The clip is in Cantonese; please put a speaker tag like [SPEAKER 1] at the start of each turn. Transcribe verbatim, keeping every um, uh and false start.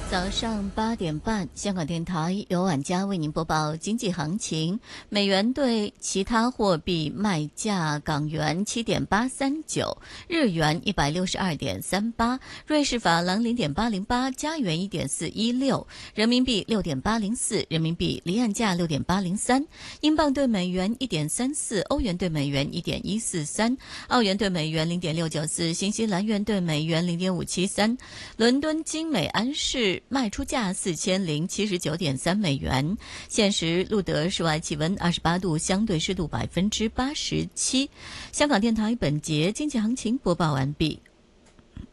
[SPEAKER 1] 早上八点半，香港电台由晚家为您播报经济行情。美元对其他货币卖价：港元七点八三九，日元一百六十二点三八，瑞士法郎零点八零八，加元一点四一六，人民币六点八零四，人民币离岸价六点八零三，英镑对美元一点三四，欧元对美元一点一四三，澳元对美元零点六九四，新西兰元对美元零点五七三。伦敦金美安市卖出价四千零七十九点三美元。现时录得室外气温二十八度，相对湿度百分之八十七。香港电台本节经济行情播报完毕。